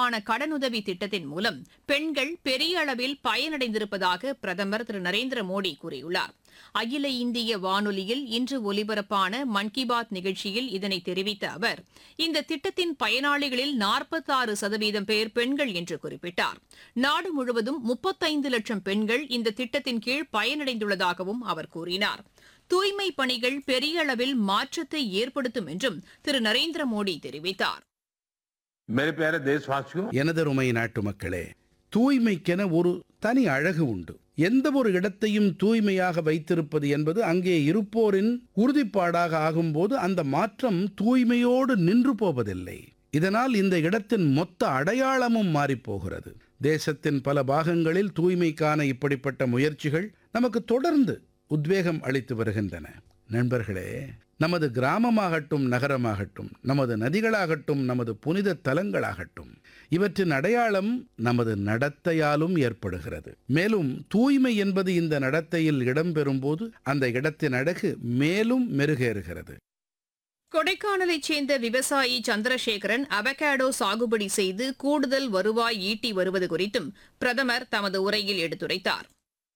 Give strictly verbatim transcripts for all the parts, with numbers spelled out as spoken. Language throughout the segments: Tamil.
பெண்களுக்கான கடனுதவி திட்டத்தின் மூலம் பெண்கள் பெரிய அளவில் பயனடைந்திருப்பதாக பிரதமர் திரு நரேந்திர மோடி கூறியுள்ளார். அகில இந்திய வானொலியில் இன்று ஒலிபரப்பான மன் கி பாத் நிகழ்ச்சியில் இதனை தெரிவித்த அவர், இந்த திட்டத்தின் பயனாளிகளில் நாற்பத்தாறு சதவீதம் பேர் பெண்கள் என்று குறிப்பிட்டார். நாடு முழுவதும் முப்பத்தைந்து லட்சம் பெண்கள் இந்த திட்டத்தின் கீழ் பயனடைந்துள்ளதாகவும் அவர் கூறினார். தூய்மை பணிகள் பெரிய அளவில் மாற்றத்தை ஏற்படுத்தும் என்றும் திரு நரேந்திர மோடி தெரிவித்தார். எனதருமை நாட்டு மக்களே, தூய்மைக்கென ஒரு தனி அழகு உண்டு. எந்த ஒரு இடத்தையும் தூய்மையாக வைத்திருப்பது என்பது அங்கே இருப்போரின் உறுதிப்பாடாக ஆகும்போது அந்த மாற்றம் தூய்மையோடு நின்று போவதில்லை. இதனால் இந்த இடத்தின் மொத்த அடையாளமும் மாறிப்போகிறது. தேசத்தின் பல பாகங்களில் தூய்மைக்கான இப்படிப்பட்ட முயற்சிகள் நமக்கு தொடர்ந்து உத்வேகம் அளித்து வருகின்றன. நண்பர்களே, நமது கிராமமாகட்டும் நகரமாகட்டும், நமது நதிகளாகட்டும், நமது புனித தலங்களாகட்டும், இவற்றின் அடையாளம் நமது நடத்தையாலும் ஏற்படுகிறது. மேலும் தூய்மை என்பது இந்த நடத்தையில் இடம்பெறும் போது அந்த இடத்தின் அழகு மேலும் மெருகேறுகிறது. கொடைக்கானலைச் சேர்ந்த விவசாயி சந்திரசேகரன் அவகேடோ சாகுபடி செய்து கூடுதல் வருவாய் ஈட்டி வருவது குறித்தும் பிரதமர் தமது உரையில் எடுத்துரைத்தார்.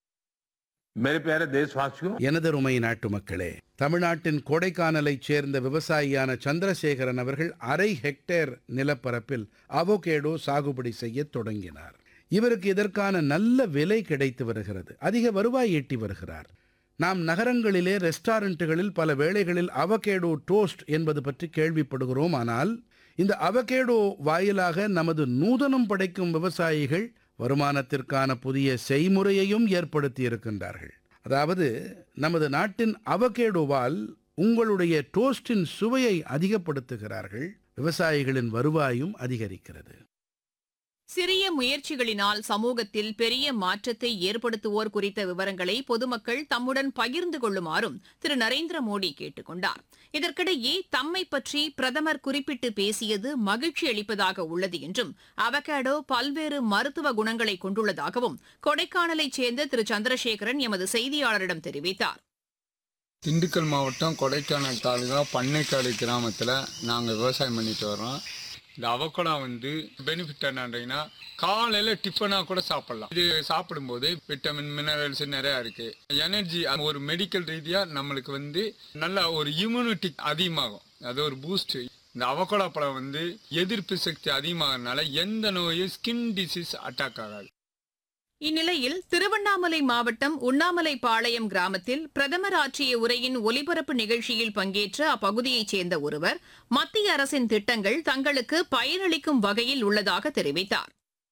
எனதருமை நாட்டு மக்களே, தமிழ்நாட்டின் கொடைக்கானலைச் சேர்ந்த விவசாயியான சந்திரசேகரன் அவர்கள் அரை ஹெக்டேர் நிலப்பரப்பில் அவகேடோ சாகுபடி செய்ய தொடங்கினார். இவருக்கு இதற்கான நல்ல விலை கிடைத்து வருகிறது. அதிக வருவாய் ஈட்டி வருகிறார். நாம் நகரங்களிலே ரெஸ்டாரண்ட்டுகளில் பல வேளைகளில் அவகேடோ டோஸ்ட் என்பது பற்றி கேள்விப்படுகிறோம். ஆனால் இந்த அவகேடோ வாயிலாக நமது நூதனம் படைக்கும் விவசாயிகள் வருமானத்திற்கான புதிய செய்முறையையும் ஏற்படுத்தி இருக்கின்றார்கள். அதாவது நமது நாட்டின் அவகேடோவால் உங்களுடைய டோஸ்டின் சுவையை அதிகப்படுத்துகிறார்கள். விவசாயிகளின் வருவாயும் அதிகரிக்கிறது. சிறிய முயற்சிகளினால் சமூகத்தில் பெரிய மாற்றத்தை ஏற்படுத்துவோர் குறித்த விவரங்களை பொதுமக்கள் தம்முடன் பகிர்ந்து கொள்ளுமாறும் திரு நரேந்திர மோடி கேட்டுக் கொண்டார். இதற்கிடையே தம்மை பற்றி பிரதமர் குறிப்பிட்டு பேசியது மகிழ்ச்சி அளிப்பதாக உள்ளது என்றும், அவகேடோ பல்வேறு மருத்துவ குணங்களை கொண்டுள்ளதாகவும் கொடைக்கானலைச் சேர்ந்த திரு சந்திரசேகரன் எமது செய்தியாளரிடம் தெரிவித்தார். திண்டுக்கல் மாவட்டம் கொடைக்கானல் தாலுகா பண்ணைக்காடு கிராமத்தில் நாங்கள் விவசாயம் பண்ணிட்டு வரோம். இந்த அவகோடா வந்து பெனிஃபிட் என்னன்றீங்கன்னா, காலையில் டிஃபனாக கூட சாப்பிட்லாம். இது சாப்பிடும்போது விட்டமின் மினரல்ஸ் நிறையா இருக்குது. எனர்ஜி, ஒரு மெடிக்கல் ரீதியாக நம்மளுக்கு வந்து நல்ல ஒரு இம்யூனிட்டி அதிகமாகும். அது ஒரு பூஸ்ட். இந்த அவகோடா பழம் வந்து எதிர்ப்பு சக்தி அதிகமாகறதுனால எந்த நோயும் ஸ்கின் டிசீஸ் அட்டாக் ஆகாது. இந்நிலையில் திருவண்ணாமலை மாவட்டம் உண்ணாமலைபாளையம் கிராமத்தில் பிரதமர் ஆற்றிய உரையின் ஒலிபரப்பு நிகழ்ச்சியில் பங்கேற்ற அப்பகுதியைச் சேர்ந்த ஒருவர் மத்திய அரசின் திட்டங்கள் தங்களுக்கு பயனளிக்கும் வகையில் உள்ளதாக தெரிவித்தார்.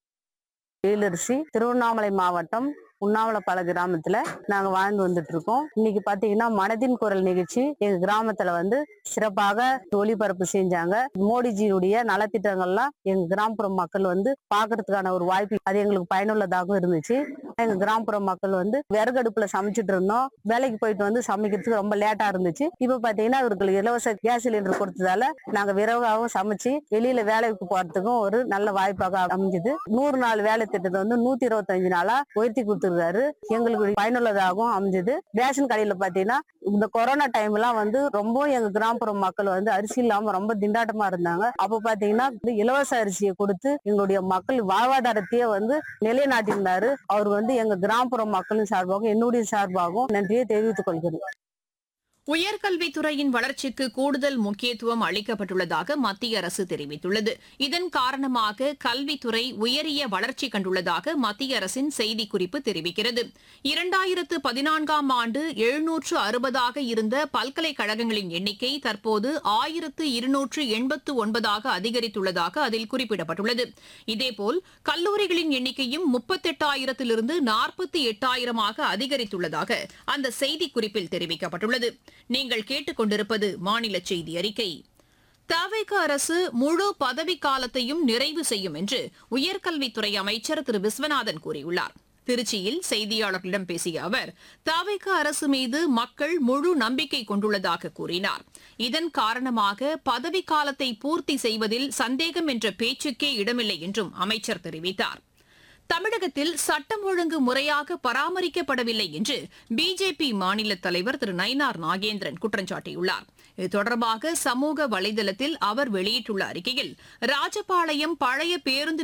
திருவண்ணாமலை மாவட்டம் உண்ணாமலைபாள கிராமத்துல நாங்க வாழ்ந்து வந்துட்டு இருக்கோம். இன்னைக்கு பாத்தீங்கன்னா மனதின் குரல் நிகழ்ச்சி எங்க கிராமத்துல வந்து சிறப்பாக ஒளிபரப்பு செஞ்சாங்க. மோடிஜியுடைய நலத்திட்டங்கள்லாம் எங்க கிராமப்புற மக்கள் வந்து பாக்குறதுக்கான ஒரு வாய்ப்பு, அது எங்களுக்கு பயனுள்ளதாகவும் இருந்துச்சு. எங்க கிராமப்புற மக்கள் வந்து விறகடுப்புல சமைச்சிட்டு இருந்தோம். வேலைக்கு போயிட்டு வந்து சமைக்கிறதுக்கு ரொம்ப லேட்டா இருந்துச்சு. இப்ப பாத்தீங்கன்னா இவர்களுக்கு இலவச கேஸ் சிலிண்டர் கொடுத்ததால நாங்க விரைவாகவும் சமைச்சு வெளியில வேலைக்கு போறதுக்கும் ஒரு நல்ல வாய்ப்பாக அமைஞ்சது. நூறு நாள் வேலை திட்டத்தை வந்து நூத்தி இருபத்தி அஞ்சு நாளா உயர்த்தி கொடுத்து எங்களுக்கு பயனுள்ளதாகவும் அமைஞ்சது. ரேஷன் கடையில பாத்தீங்கன்னா இந்த கொரோனா டைம் எல்லாம் வந்து ரொம்ப எங்க கிராமப்புற மக்கள் வந்து அரிசி இல்லாம ரொம்ப திண்டாட்டமா இருந்தாங்க. அப்ப பாத்தீங்கன்னா இலவச அரிசியை கொடுத்து எங்களுடைய மக்கள் வாழ்வாதாரத்தையே வந்து நிலைநாட்டியிருந்தாரு. அவர் வந்து எங்க கிராமப்புற மக்களின் சார்பாகவும் என்னுடைய சார்பாகவும் நன்றியை தெரிவித்துக் கொள்கிறேன். உயர்கல்வித்துறையின் வளர்ச்சிக்கு கூடுதல் முக்கியத்துவம் அளிக்கப்பட்டுள்ளதாக மத்திய அரசு தெரிவித்துள்ளது. இதன் காரணமாக கல்வித்துறை உயரிய வளர்ச்சி கண்டுள்ளதாக மத்திய அரசின் செய்திக்குறிப்பு தெரிவிக்கிறது. இரண்டாயிரத்து பதினான்காம் ஆண்டு எழுநூற்று அறுபதாக இருந்த பல்கலைக்கழகங்களின் எண்ணிக்கை தற்போது ஆயிரத்து இருநூற்று எண்பத்து ஒன்பதாக அதிகரித்துள்ளதாக அதில் குறிப்பிடப்பட்டுள்ளது. இதேபோல் கல்லூரிகளின் எண்ணிக்கையும் முப்பத்தெட்டாயிரத்திலிருந்து நாற்பத்தி எட்டாயிரமாக அதிகரித்துள்ளதாக அந்த செய்திக்குறிப்பில் தெரிவிக்கப்பட்டுள்ளது. நீங்கள் கேட்டுக்கொண்டிருப்பது மாநில செய்தி அறிக்கை. தவிக அரசு முழு பதவிக்காலத்தையும் நிறைவு செய்யும் என்று உயர்கல்வித்துறை அமைச்சர் திரு விஸ்வநாதன் கூறியுள்ளார். திருச்சியில் செய்தியாளர்களிடம் பேசிய அவர், தவிக அரசு மீது மக்கள் முழு நம்பிக்கை கொண்டுள்ளதாக கூறினார். இதன் காரணமாக பதவிக்காலத்தை பூர்த்தி செய்வதில் சந்தேகம் என்ற பேச்சுக்கே இடமில்லை என்றும் அமைச்சர் தெரிவித்தார். தமிழகத்தில் சட்டம் ஒழுங்கு முறையாக பராமரிக்கப்படவில்லை என்று பிஜேபி மாநில தலைவர் திரு நயினார் நாகேந்திரன் குற்றம் சாட்டியுள்ளார். இது தொடர்பாக சமூக வலைதளத்தில் அவர் வெளியிட்டுள்ள அறிக்கையில், ராஜபாளையம் பழைய பேருந்து